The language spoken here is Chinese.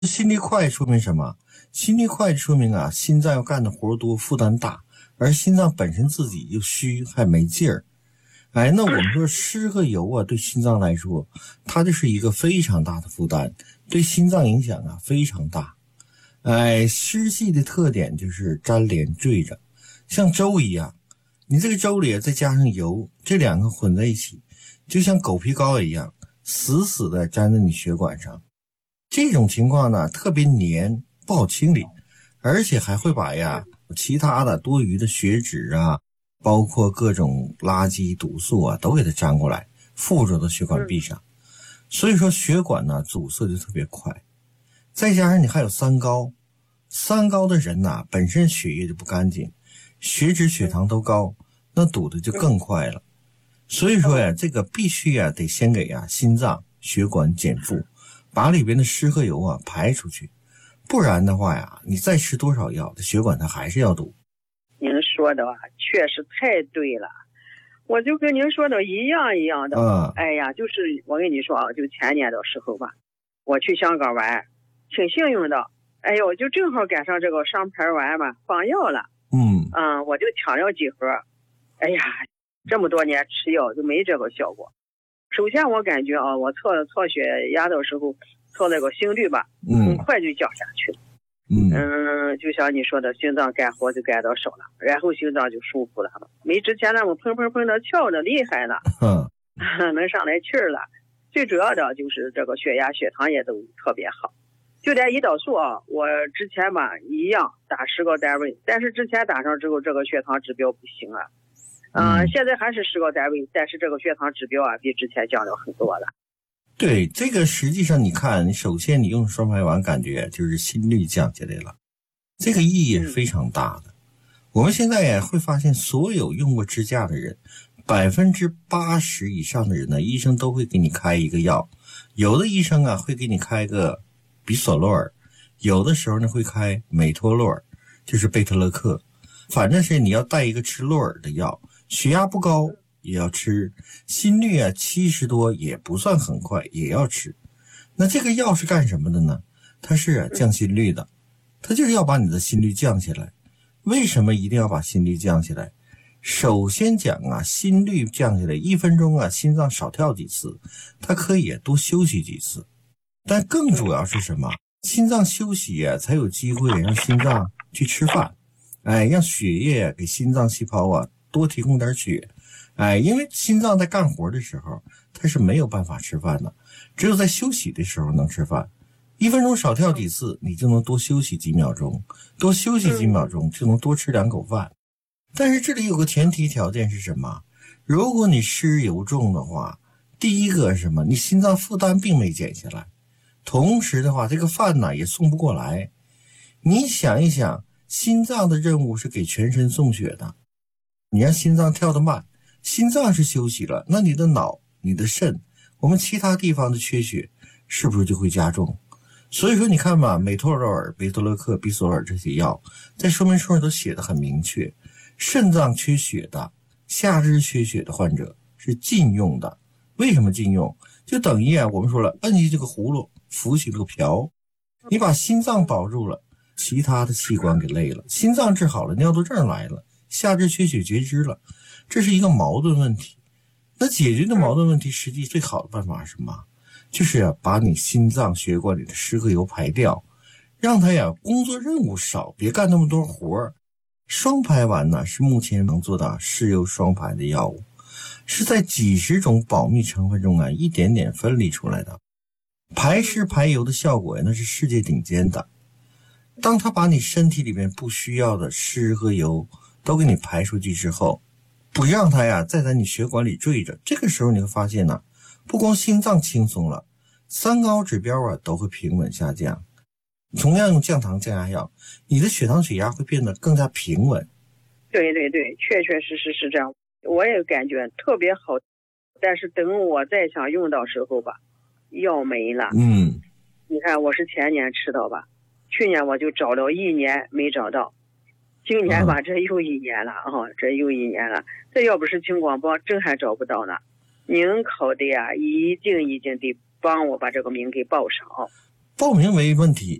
心率快说明什么？心率快说明啊，心脏要干的活多，负担大，而心脏本身自己又虚，还没劲儿。哎，那我们说湿和油啊，对心脏来说，它就是一个非常大的负担，对心脏影响啊非常大。哎，湿气的特点就是粘连坠着，像粥一样，你这个粥里再加上油，这两个混在一起，就像狗皮膏一样，死死的粘在你血管上。这种情况呢，特别黏，不好清理，而且还会把其他的多余的血脂啊，包括各种垃圾毒素啊，都给它粘过来，附着到血管壁上。所以说血管呢阻塞就特别快。再加上你还有三高，三高的人呢，本身血液就不干净，血脂血糖都高，那堵的就更快了。所以说呀，这个必须得先给心脏血管减负，把里边的湿和油排出去，不然的话你再吃多少药，这血管它还是要堵。 您说的确实太对了，我就跟您说的一样的。哎呀，就是我跟你说就前年的时候吧，我去香港玩，挺幸运的。哎呦，就正好赶上这个上牌丸嘛，放药了。我就抢了几盒。哎呀，这么多年吃药就没这个效果。首先我感觉我测血压的时候测那个心率吧，很快就降下去了。就像你说的，心脏干活就干到少了，然后心脏就舒服了，没之前那么砰砰砰的跳的厉害了，能上来气儿了。最主要的就是这个血压血糖也都特别好。就连胰岛素我之前吧一样打10个单位，但是之前打上之后这个血糖指标不行了。现在还是10个单位，但是这个血糖指标比之前降了很多了。 对，这个实际上你看，你首先你用双排丸，感觉就是心率降下来了，这个意义是非常大的。我们现在也会发现，所有用过支架的人，80%以上的人呢，医生都会给你开一个药，有的医生会给你开个比索洛尔，有的时候呢会开美托洛尔，就是贝特勒克，反正是你要带一个吃洛尔的药，血压不高也要吃，心率70多也不算很快也要吃。那这个药是干什么的呢？它是降心率的，它就是要把你的心率降下来。为什么一定要把心率降下来？首先讲心率降下来1分钟心脏少跳几次，它可以多休息几次。但更主要是什么？心脏休息才有机会让心脏去吃饭，让血液给心脏细胞多提供点血。因为心脏在干活的时候它是没有办法吃饭的，只有在休息的时候能吃饭。1分钟少跳几次，你就能多休息几秒钟，多休息几秒钟就能多吃2口饭。但是这里有个前提条件是什么？如果你湿油重的话，第一个是什么？你心脏负担并没减下来，同时的话这个饭也送不过来。你想一想，心脏的任务是给全身送血的，你让心脏跳得慢，心脏是休息了，那你的脑、你的肾，我们其他地方的缺血是不是就会加重？所以说你看吧，美托洛尔、贝特勒克、比索尔这些药在说明书上都写得很明确，肾脏缺血的、下肢缺血的患者是禁用的。为什么禁用？就等于我们说了，摁进这个葫芦浮起这个瓢，你把心脏保住了，其他的器官给累了，心脏治好了，尿毒症来了，下肢缺血截肢了，这是一个矛盾问题。那解决的矛盾问题，实际最好的办法是什么？就是把你心脏血管里的湿和油排掉，让它工作任务少，别干那么多活。双排丸呢是目前能做到湿油双排的药物，是在几十种保密成分中一点点分离出来的。排湿排油的效果那是世界顶尖的。当它把你身体里面不需要的湿和油都给你排出去之后，不让它再在你血管里坠着，这个时候你会发现不光心脏轻松了，三高指标都会平稳下降。同样用降糖降压药，你的血糖血压会变得更加平稳。 对对对，确确实实是这样，我也感觉特别好。但是等我再想用到时候吧，药没了。你看我是前年吃到吧，去年我就找了1年没找到，今年吧这又1年了这又1年了。这要不是青光帮真还找不到呢。您考的一定得帮我把这个名给报上。 报名没问题。